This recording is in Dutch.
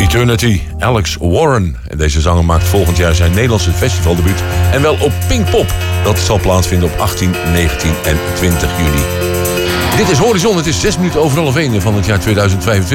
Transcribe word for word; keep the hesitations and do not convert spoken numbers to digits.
Eternity, Alex Warren. En deze zanger maakt volgend jaar zijn Nederlandse festivaldebuut. En wel op Pinkpop. Dat zal plaatsvinden op achttien, negentien en twintig juni. Dit is Horizon, het is zes minuten over half één van het jaar tweeduizend vijfentwintig.